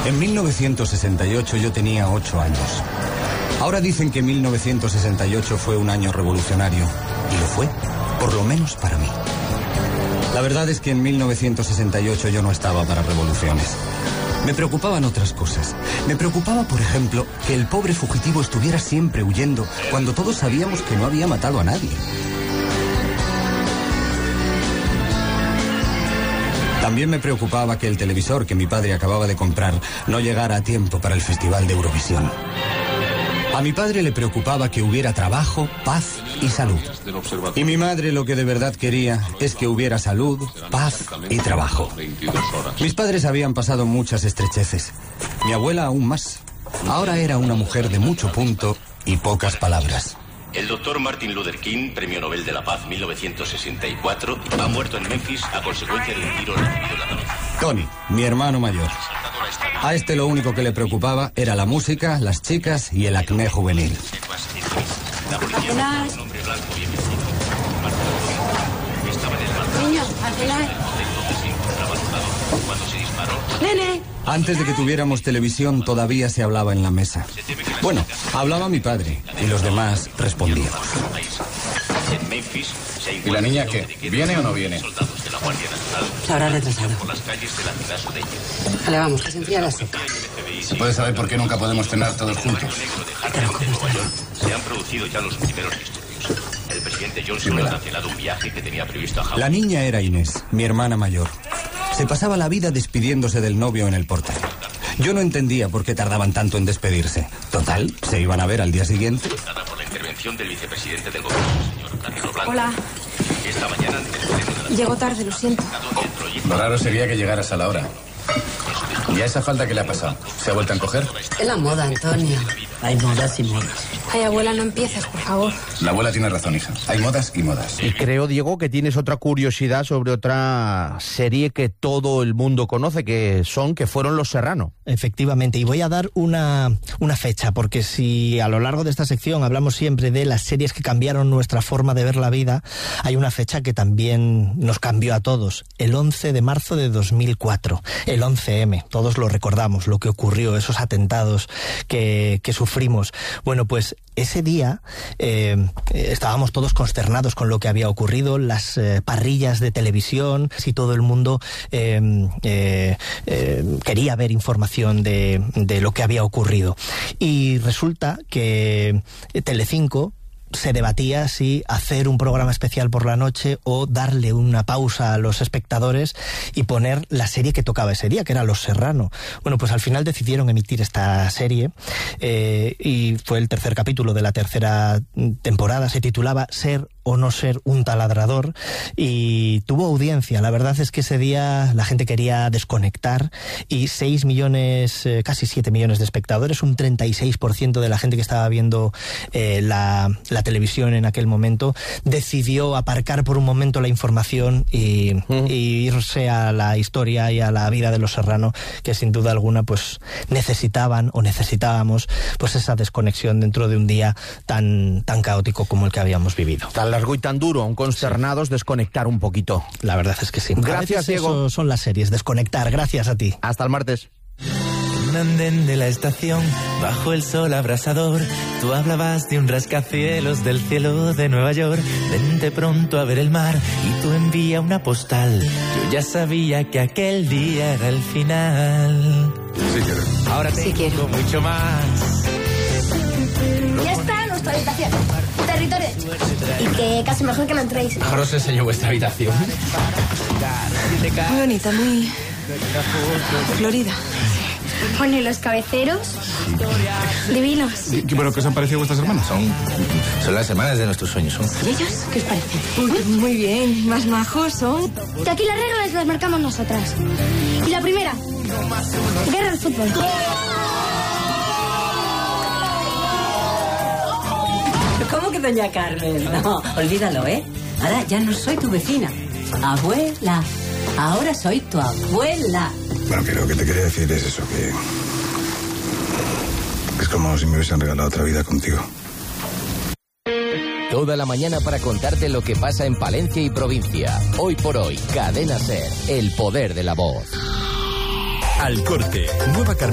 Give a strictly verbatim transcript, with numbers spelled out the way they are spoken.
En mil novecientos sesenta y ocho yo tenía ocho años. Ahora dicen que mil novecientos sesenta y ocho fue un año revolucionario. Y lo fue, por lo menos para mí. La verdad es que en mil novecientos sesenta y ocho yo no estaba para revoluciones. Me preocupaban otras cosas. Me preocupaba, por ejemplo, que el pobre fugitivo estuviera siempre huyendo cuando todos sabíamos que no había matado a nadie. También me preocupaba que el televisor que mi padre acababa de comprar no llegara a tiempo para el Festival de Eurovisión. A mi padre le preocupaba que hubiera trabajo, paz y salud. Y mi madre lo que de verdad quería es que hubiera salud, paz y trabajo. Mis padres habían pasado muchas estrecheces. Mi abuela aún más. Ahora era una mujer de mucho punto y pocas palabras. El doctor Martin Luther King, Premio Nobel de la Paz mil novecientos sesenta y cuatro, ha muerto en Memphis a consecuencia de un tiro recibido la noche. Tony, mi hermano mayor. A este lo único que le preocupaba era la música, las chicas y el acné juvenil. La policía encontró un hombre blanco bien vestido. Estaba en el balcón. Niños, al final. Entonces se encontraba sudado cuando se disparó. Nene. Antes de que tuviéramos televisión todavía se hablaba en la mesa. Bueno, hablaba mi padre y los demás respondíamos. En Memphis se ¿Y la niña qué? ¿Viene o no viene? Soldados de la Guardia Nacional Se habrá retrasado. por las calles de la ciudad sureña. Vale, vamos, que se enfría la sopa. ¿Se puede saber por qué nunca podemos cenar todos juntos? De Nueva York se han producido ya los primeros disturbios. El presidente Johnson ha cancelado un viaje que tenía previsto a Hawái. La niña era Inés, mi hermana mayor. Se pasaba la vida despidiéndose del novio en el portal. Yo no entendía por qué tardaban tanto en despedirse. Total, se iban a ver al día siguiente. Por la intervención del vicepresidente del gobierno, señor Carrero Blanco. Hola. Esta mañana, después de Llego tarde, lo siento. Lo raro sería que llegaras a la hora. ¿Y a esa falta qué le ha pasado? ¿Se ha vuelto a encoger? Es la moda, Antonio. Hay modas y modas. Ay, abuela, no empieces, por favor. La abuela tiene razón, hija. Hay modas y modas. Y creo, Diego, que tienes otra curiosidad sobre otra serie que todo el mundo conoce, que son, que fueron Los Serrano. Efectivamente, y voy a dar una, una fecha, porque si a lo largo de esta sección hablamos siempre de las series que cambiaron nuestra forma de ver la vida, hay una fecha que también nos cambió a todos, el once de marzo de dos mil cuatro, el once eme, todos lo recordamos, lo que ocurrió, esos atentados que, que sufrimos. Bueno, pues ese día eh, estábamos todos consternados con lo que había ocurrido, las eh, parrillas de televisión, si todo el mundo eh, eh, eh, quería ver información de, de lo que había ocurrido. Y resulta que Telecinco se debatía si hacer un programa especial por la noche o darle una pausa a los espectadores y poner la serie que tocaba ese día, que era Los Serrano. Bueno, pues al final decidieron emitir esta serie eh, y fue el tercer capítulo de la tercera temporada. Se titulaba Ser o no ser un taladrador y tuvo audiencia. La verdad es que ese día la gente quería desconectar y seis millones, eh, casi siete millones de espectadores, un treinta y seis por ciento de la gente que estaba viendo eh, la, la televisión en aquel momento, decidió aparcar por un momento la información y, mm. y irse a la historia y a la vida de los Serrano, que sin duda alguna pues necesitaban o necesitábamos pues esa desconexión dentro de un día tan, tan caótico como el que habíamos vivido. Tan largo y tan duro, aún consternados, sí. Desconectar un poquito. La verdad es que sí. Gracias, Diego. Eso son las series, desconectar. Gracias a ti. Hasta el martes. Un andén de la estación, bajo el sol abrasador, tú hablabas de un rascacielos del cielo de Nueva York. Vente pronto a ver el mar y tú envía una postal. Yo ya sabía que aquel día era el final. Sí quiero. Ahora Sí tengo quiero. mucho más. Ya está nuestra habitación. Territorio. Y que casi mejor que no entréis. Ahora os enseño vuestra habitación. Muy bonita, muy florida. Bueno, y los cabeceros. Divinos. ¿Y, ¿Pero qué os han parecido vuestras hermanas? Son, son las hermanas de nuestros sueños. Son. ¿Y ellos? ¿Qué os parece? Uy, muy bien, más majos son. Y aquí las reglas las marcamos nosotras. Y la primera. Guerra del fútbol. ¿Cómo que doña Carmen? No, olvídalo, ¿eh? Ahora ya no soy tu vecina. Abuela. Ahora soy tu abuela. Bueno, que lo que te quería decir es eso, que... Es como si me hubiesen regalado otra vida contigo. Toda la mañana para contarte lo que pasa en Palencia y provincia. Hoy por hoy, Cadena Ser, el poder de la voz. Al Corte, nueva